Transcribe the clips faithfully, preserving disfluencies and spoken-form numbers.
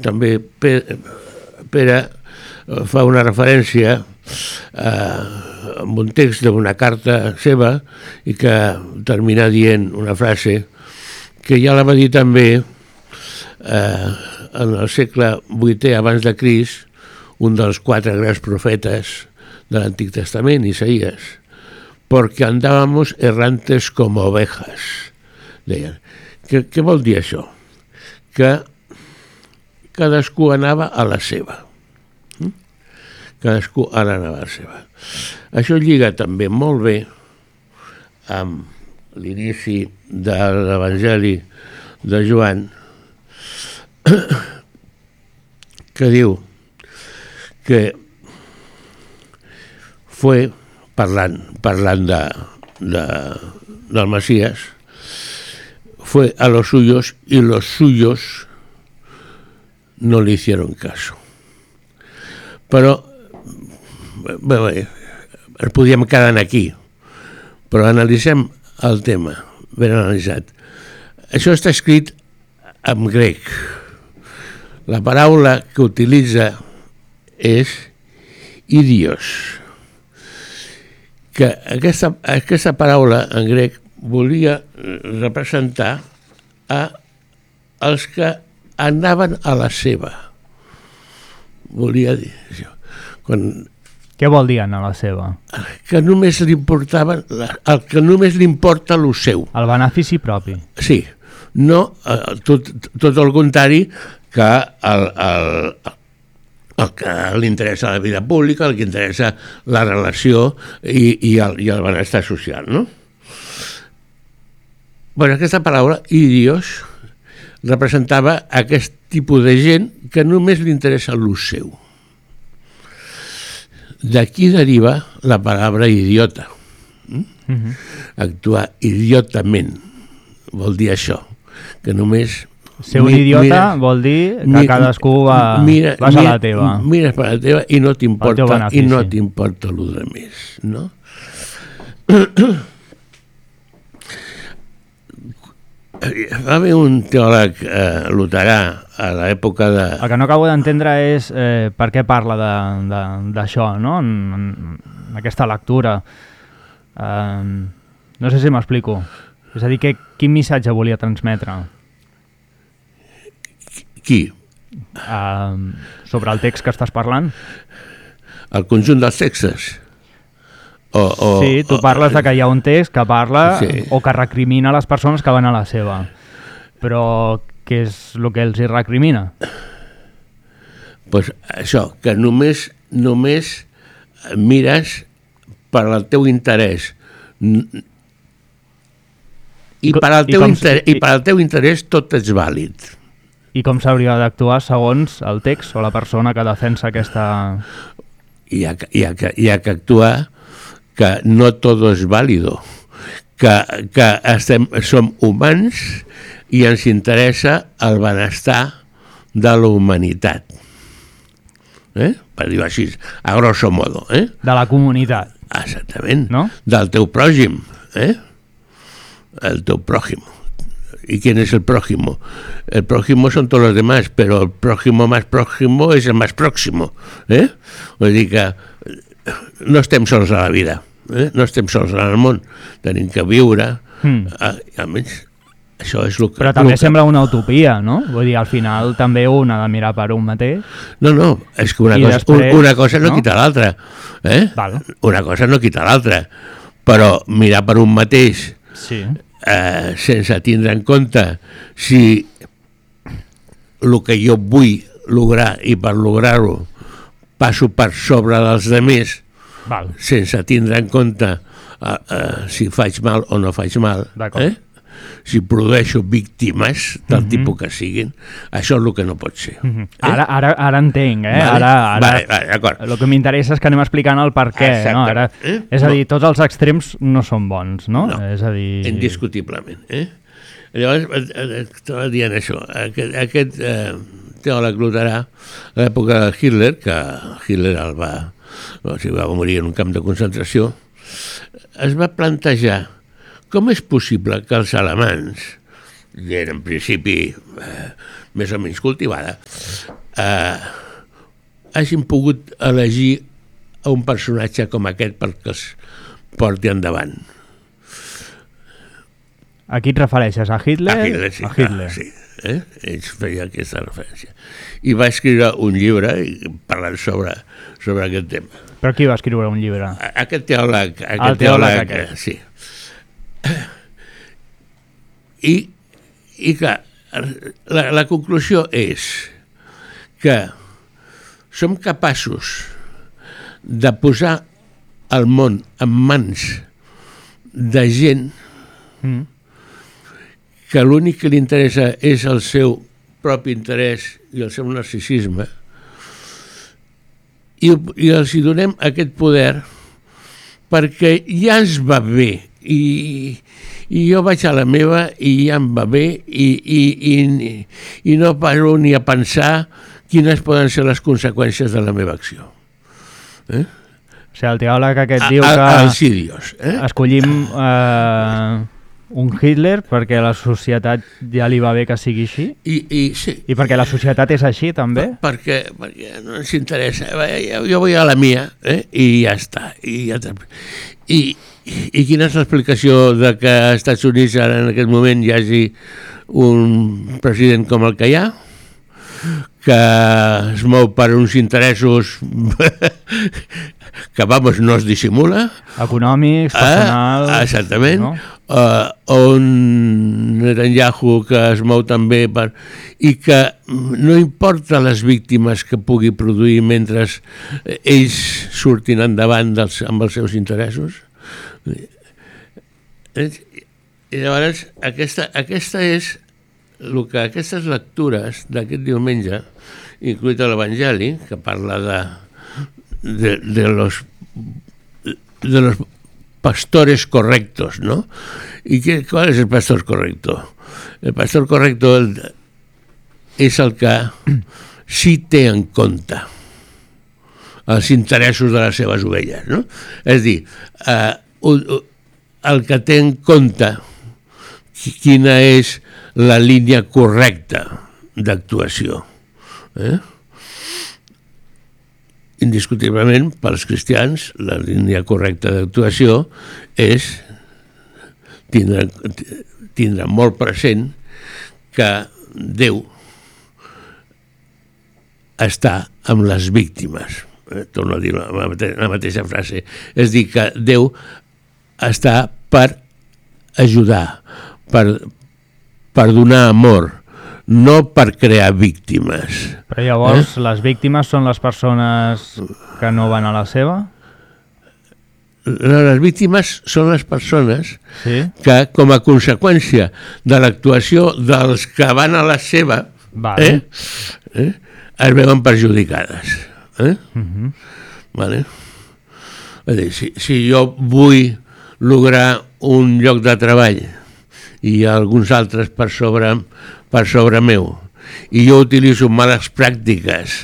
també Pere, Pere fa una referència a un text d'una carta seva i que termina dient una frase que ja la va dir també eh, en el segle vuitè abans de Crist, un dels quatre grans profetes de l'Antic Testament, Isaías, porque andábamos errantes como ovejas, deien. Què, què vol dir això? Que cadascú anava a la seva. Cadascú ara anava a la seva. Això lliga també molt bé amb l'inici de l'Evangeli de Joan, que diu que fue parlant, parlant de, de, del Mesías, fue a los suyos y los suyos no le hicieron caso. Però bé, bé, ens podíem quedar aquí, però analitzem el tema, ben analitzat. Això està escrit en grec. La paraula que utilitza és idios, que aquesta, aquesta paraula en grec volia representar a els que anaven a la seva. Volia dir això. Quan Què vol dir anar a la seva? Que només li importava, el que només li importa el seu. El benefici propi. Sí, no tot, tot el contrari que el, el, el que li interessa la vida pública, el que interessa la relació i, i, el, i el benestar social, no? Bueno, aquesta paraula, idios, representava aquest tipus de gent que només li interessa l'ús seu. D'aquí deriva la paraula idiota. Mm-hmm. Actuar idiotament vol dir això, que només... Ser un idiota mira, vol dir que mira, cadascú va, mira, vas mira, a la teva. Mires per la teva i no t'importa i no t'importa l'u de més, no? Va haver un teòleg eh, luterà a l'època de... El que no acabo d'entendre és eh, per què parla d'això, no? En, en aquesta lectura. Eh, no sé si m'explico. És a dir, que, quin missatge volia transmetre? Qui? Eh, sobre el text que estàs parlant? El conjunt dels textos? O, o, sí, tu parles o, de que hi ha un text que parla sí. o que recrimina les persones que van a la seva. Però què és el que els hi recrimina? Pues això, que només, només mires per al teu interès. I per al teu, I interès, i per al teu interès tot és vàlid. I com s'hauria d'actuar segons el text o la persona que defensa aquesta... Hi ha, hi ha, hi ha que actuar que no todo es válido, que, que estem, som humans i ens interessa el benestar de la humanitat. Eh? Per dir-ho així, a grosso modo. Eh? De la comunitat. Exactament. No? Del teu pròxim. Eh? El teu pròxim. ¿Y quién es el prójimo? El prójimo son todos los demás, pero el prójimo más próximo es el más próximo. Eh? Vull dir que no estem sols a la vida, eh? No estem sols en el món, tenim que viure, mm. a, a més, això és el que... Però també que... sembla una utopia, no? Vull dir, al final també un ha de mirar per un mateix. No, no, és que una, cosa, després, una cosa no, no quita l'altra, eh? Val. Una cosa no quita l'altra, però mirar per un mateix, sí. eh, sense tindre en compte si el que jo vull lograr i per lograr-ho passo per sobre dels altres, val. Sense tindre en compte uh, uh, si faig mal o no faig mal, eh? Si produeixo víctimes del mm-hmm. tipus que siguin, això és el que no pot ser. Mm-hmm. eh? Ara, ara, ara entenc, eh? Vale, ara, ara, vale, vale, d'acord. El que m'interessa és que anem explicant el per què. No? Ara, eh? És a dir, tots els extrems no són bons, no? No, és a dir... indiscutiblement. Eh? Llavors, estava dient això, aquest, aquest eh, teòleg luterà, a l'època de Hitler, que Hitler el va, o sigui, va morir en un camp de concentració, es va plantejar com és possible que els alemans gent en principi eh, més o menys cultivada, eh, hagin pogut elegir un personatge com aquest perquè els porti endavant. A qui et refereixes? A Hitler? A Hitler, sí. A Hitler. Ah, sí. Eh? Ells feia aquesta referència. I va escriure un llibre parlant sobre, sobre aquest tema. Però qui va escriure un llibre? Aquest teòleg... Aquest El teòleg aquest. Sí. I, i que la, la conclusió és que som capaços de posar el món en mans de gent Mm. que l'únic que li interessa és el seu propi interès i el seu narcisisme, i, i els hi donem aquest poder perquè ja ens va bé i, i jo vaig a la meva i ja em va bé i, i, i, i no paro ni a pensar quines poden ser les conseqüències de la meva acció. Eh? O sigui, el teòleg aquest A, diu que a, els idios. Eh? escollim eh, un Hitler perquè la societat ja li va bé que sigui així? I, i, sí. I perquè la societat és així, també? Per, perquè, perquè no ens interessa. Jo, jo vull a la mia, eh? I ja està. I, ja I, I quina és l'explicació de que als Estats Units ara en aquest moment hi hagi un president com el que hi ha, que es mou per uns interessos que, vamos, no es dissimula. Econòmics, personals... Eh? Exactament. No? Uh, on Netanyahu, que es mou també per... i que no importa les víctimes que pugui produir mentre ells surtin endavant dels, amb els seus interessos. I llavors aquesta, aquesta és el que aquestes lectures d'aquest diumenge, incluït a l'Evangeli, que parla de, de, de los de los pastores correctos, ¿no? ¿Y qué, cuál es el pastor correcto? El pastor correcto és el que sí té en compte els interessos de les seves ovelles, no? És dir, eh, el que té en compte quina és la línia correcta d'actuació. Eh? Indiscutiblement, pels cristians, la línia correcta d'actuació és tindre, tindre molt present que Déu està amb les víctimes. Eh? Torno a dir la, la mateixa frase. És dir, que Déu està per ajudar, per, per donar amor, no per crear víctimes. Però llavors eh? les víctimes són les persones que no van a la seva? Les víctimes són les persones sí? que, com a conseqüència de l'actuació dels que van a la seva, vale. eh? Eh? es veuen perjudicades. Eh? Uh-huh. Vale? És dir, si, si jo vull lograr un lloc de treball i alguns altres per sobre, per sobre meu, i jo utilitzo males pràctiques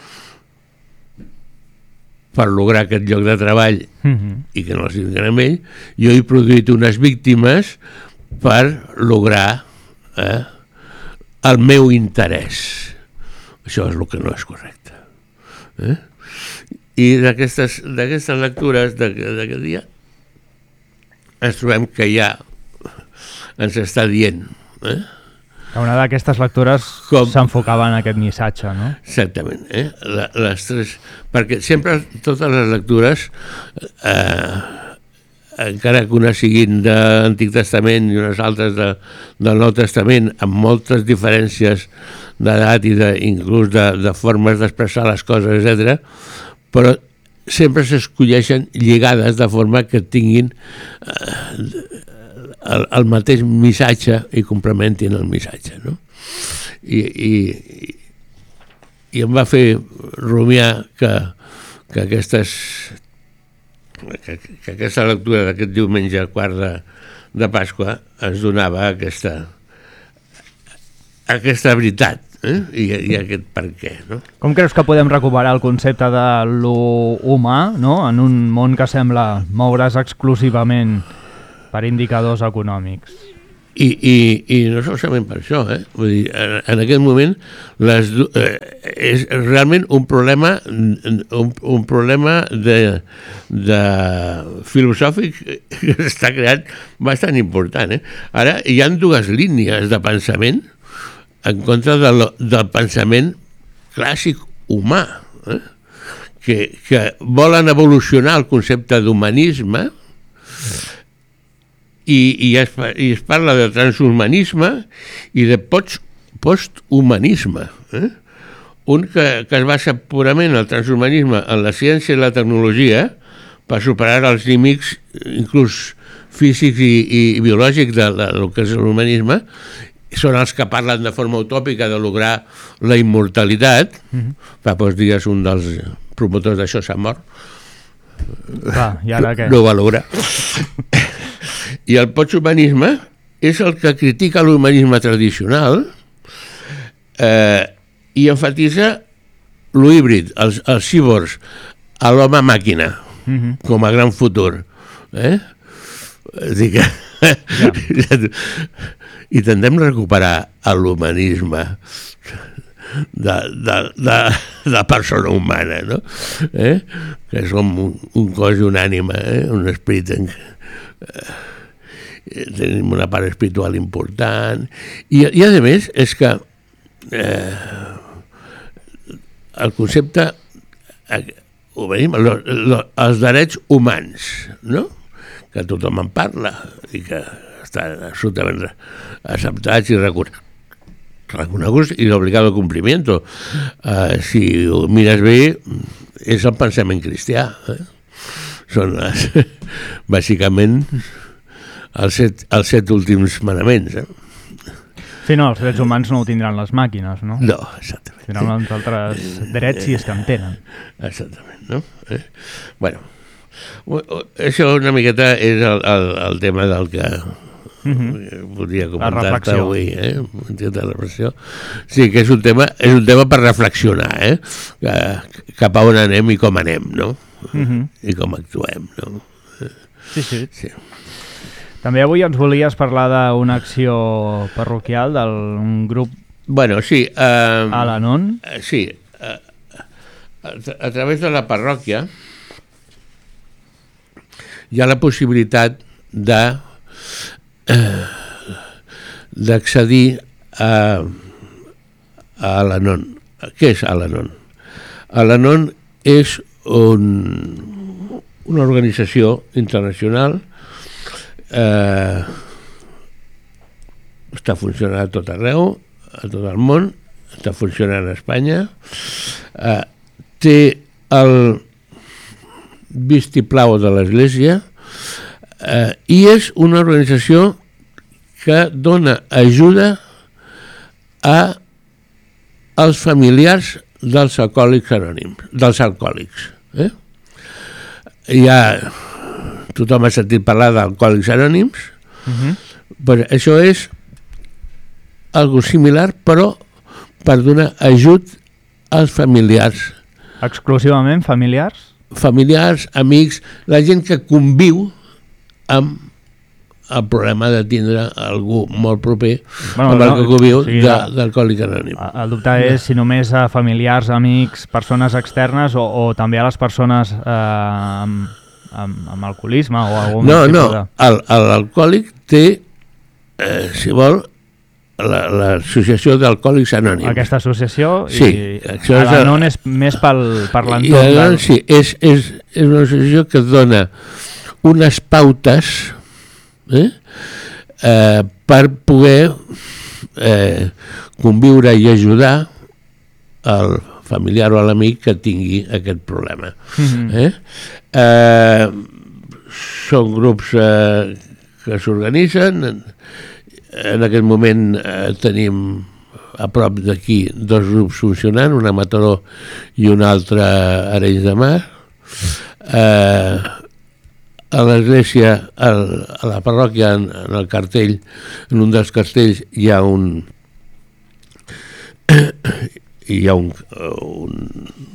per lograr aquest lloc de treball uh-huh. i que no els tinguin amb ell, jo he produït unes víctimes per lograr eh, el meu interès. Això és el que no és correcte. Eh? I d'aquestes d'aquestes lectures d'aquest dia ens trobem que ja ens està dient eh? Una d'aquestes lectures Com... s'enfocava en aquest missatge, no? Exactament, eh? La, les tres, perquè sempre totes les lectures eh, encara que unes siguin de l'Antic Testament i unes altres de, del Nou Testament, amb moltes diferències d'edat i de, inclús de, de formes d'expressar les coses, etcètera, però sempre s'escolleixen lligades de forma que tinguin eh, el, el mateix missatge i complementin el missatge, no? I, i, i em va fer rumiar que, que aquestes que, que aquesta lectura d'aquest diumenge quart de, de Pasqua ens donava aquesta aquesta veritat, eh? I, i aquest per què, no? Com creus que podem recuperar el concepte de lo humà, no? En un món que sembla moure's exclusivament per indicadors econòmics? I, i, i no solament per això, eh? Vull dir, en, en aquest moment les, eh, és realment un problema un, un problema de, de filosòfic que s'està creant bastant important. Eh? Ara hi ha dues línies de pensament en contra de lo, del pensament clàssic humà, eh? que, que volen evolucionar el concepte d'humanisme. I, i, es, i es parla de transhumanisme i de post, posthumanisme, eh? Un que, que es basa purament el transhumanisme en la ciència i la tecnologia per superar els límits inclús físics i, i, i biològics de, de, del que és l'humanisme. Són els que parlen de forma utòpica de lograr la immortalitat. Mm-hmm. Fa pocs dies un dels promotors d'això s'ha mort. Ah, i ara què? No va lograr. I el posthumanisme és el que critica l'humanisme tradicional eh, i enfatitza lo híbrid, els, els cíborgs, a l'home-màquina, mm-hmm. com a gran futur. Eh? És dir que... Ja. I tendem a recuperar l'humanisme de, de, de, de la persona humana, no? Eh? Que som un, un cos i una ànima, eh? Un esperit en... Eh, tenim una part espiritual important i, i a més és que eh, el concepte eh, ho venim, lo, lo, els drets humans, no? Que tothom en parla i que estan absolutament acceptats i reconeguts i d'obligado complimiento. Eh, si ho mires bé és el pensament cristià, eh? Són les, bàsicament els set, els set últims manaments. Eh? Sí, no, els drets humans no ho tindran les màquines, no? No, exactament. Tindran uns altres drets si és que en tenen. Exactament, no? Eh? Bueno, això una miqueta és el, el, el tema del que mm-hmm. volia comentar-te avui. Eh? La reflexió. Sí, que és un tema, és un tema per reflexionar, eh? Que, cap a on anem i com anem, no? Mm-hmm. I com actuem, no? Sí, sí. Sí. També avui ens volies parlar d'una acció parroquial d'un grup bueno, sí, uh, Al-Anon. Sí, uh, a, a través de la parròquia hi ha la possibilitat de uh, d'accedir a, a Al-Anon. Què és Al-Anon? Al-Anon és un, una organització internacional. Eh, està funcionant a tot arreu, a tot el món, està funcionant a Espanya, eh, té el vistiplau de l'Església eh, i és una organització que dona ajuda a als familiars dels alcohòlics anònims, dels alcohòlics. Eh? Hi ha tothom ha sentit parlar d'alcohòlics anònims, uh-huh. Però això és algo similar, però per donar ajut als familiars. Exclusivament familiars? Familiars, amics, la gent que conviu amb el problema de tindre algú molt proper bueno, amb el no, que conviu o sigui, d'alcohòlic anònim. El dubte és si només a familiars, amics, persones externes o, o també a les persones eh, amb, amb, amb alcoholisme o algun no, tipus no, de... el, l'alcohòlic té, eh, si vol, l'associació la, d'alcohòlics anònims. Aquesta associació sí, i l'Anon és més pel, per l'entorn del... Sí, és, és, és una associació que dona unes pautes eh, eh, per poder eh, conviure i ajudar el familiar o l'amic que tingui aquest problema. Mm-hmm. eh? Eh, són grups eh, que s'organitzen. En, en aquest moment eh, tenim a prop d'aquí dos grups funcionant, un a Mataró i un altre a Arenys de Mar. Eh, a l'església, a la parròquia, en, en el cartell, en un dels cartells hi ha un hi ha un, un,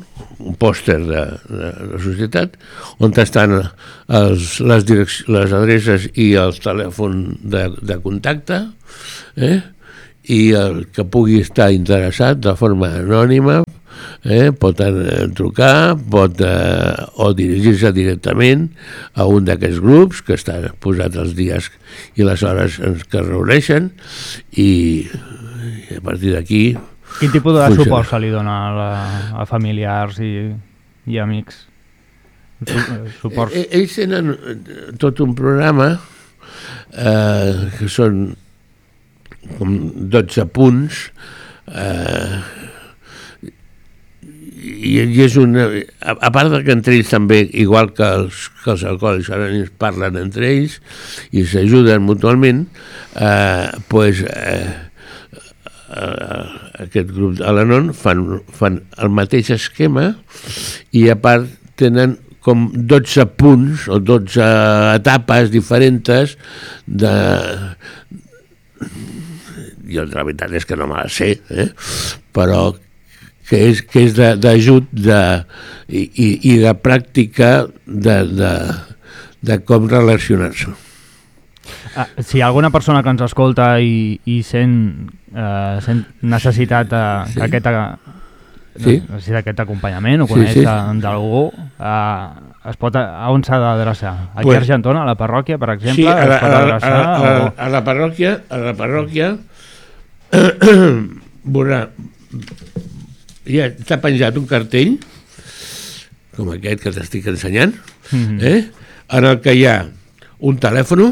un pòster de, de la societat on estan els, les, les adreces i el telèfon de, de contacte, eh? I el que pugui estar interessat de forma anònima eh? pot trucar, pot eh, o dirigir-se directament a un d'aquests grups que està posat els dies i les hores que es reuneixen, i, i a partir d'aquí. Quin tipus de funciona. Suport se li dona a, la, a familiars i, i amics? Suports. Eh, ells tenen tot un programa eh, que són com dotze punts, eh, i, i és una, a, a part que entre ells també, igual que els, que els alcohòlics anònims parlen entre ells i s'ajuden mútuament, eh, pues, eh, eh, aquest grup d'Al-Anon fan, fan el mateix esquema, i a part tenen com dotze punts o dotze etapes diferents de... Jo la veritat és que no me la sé, eh? Però que és, que és d'ajut de, i, i de pràctica de, de, de com relacionar-se. Ah, si hi ha alguna persona que ens escolta i, i sent, eh, sent necessitat d'aquest sí. sí. aquest acompanyament o coneix sí, sí. d'algú, eh, es pot, a on s'ha d'adreçar? Aquí pues, a Argentona, a la parròquia, per exemple? Sí, a la, es pot adreçar, a, a, o... a la parròquia, a la parròquia veurà, ja està penjat un cartell com aquest que t'estic ensenyant, mm-hmm. eh? En el que hi ha un telèfon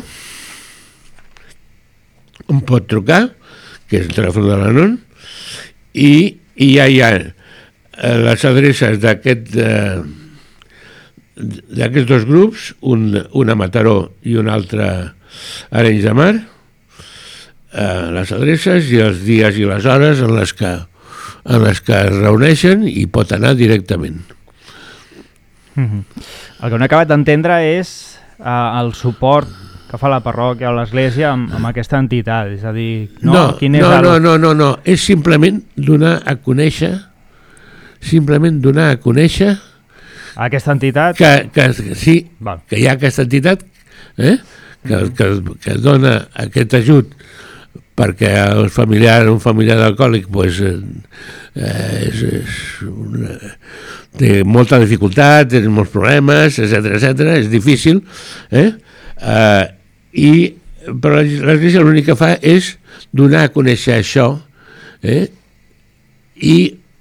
on pot trucar, que és el telèfon de l'Anon, i, i ja hi ha eh, les adreces d'aquest eh, d'aquests dos grups, un, un a Mataró i un altre a Arenys de Mar, eh, les adreces i els dies i les hores en les que, en les que es reuneixen, i pot anar directament. Mm-hmm. El que no he acabat d'entendre és eh, el suport que fa la parròquia o l'església amb, amb aquesta entitat, és a dir... No, no, quin és no, el... no, no, no, no, és simplement donar a conèixer, simplement donar a conèixer aquesta entitat... Que, que, sí, Val. que hi ha aquesta entitat eh? que, que, que dona aquest ajut perquè el familiar, un familiar d'alcohòlic pues, eh, és, és una, té molta dificultat, té molts problemes, etcètera, etcètera, és difícil, eh? Eh, i, però l'Església l'únic que fa és donar a conèixer això, eh? I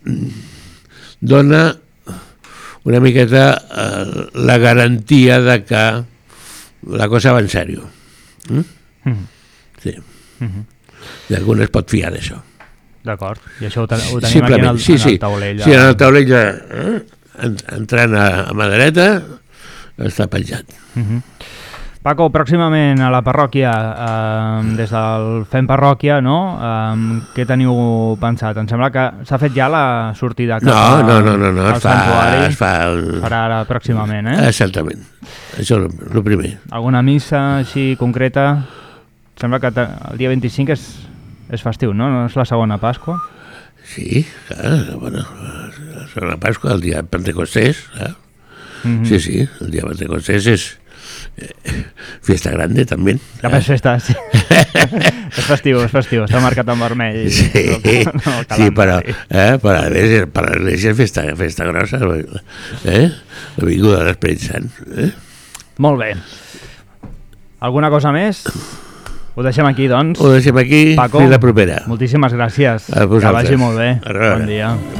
dona una miqueta eh, la garantia de que la cosa va en sèrio. Mm? Mm-hmm. Sí. Mm-hmm. I algú es pot fiar d'això. D'acord. I això ho, ten ho tenim aquí en el, sí, en el taulell. Sí, sí, en el taulell, eh? entrant a, a mà dreta, està penjat. Mm-hmm. Paco, pròximament a la parròquia, eh, des del Fem Parròquia, no? Eh, què teniu pensat? Em sembla que s'ha fet ja la sortida cap no, a, no, no, no, no, al es fa, santuari. Es fa el... Farà ara pròximament, eh? Exactament. Això és el primer. Alguna missa així concreta? Em sembla que el dia vint-i-cinc és, és festiu, no? No és la segona Pasqua? Sí, clar, bueno, la segona Pasqua, el dia de Pentecostés, eh? Mm-hmm. Sí, sí, el dia de Pentecostés és Eh, fiesta grande també. La eh? festa, sí. És festiu, és festiu, està marcat en vermell. Sí, no, no, sí, però eh, per a l'Església és festa, festa grossa, eh? La vinguda de l'Esperit Sant. Eh? Molt bé. Alguna cosa més? Ho deixem aquí, doncs. Ho deixem aquí, Paco, fins la propera. Moltíssimes gràcies. Que vagi molt bé. Bon dia.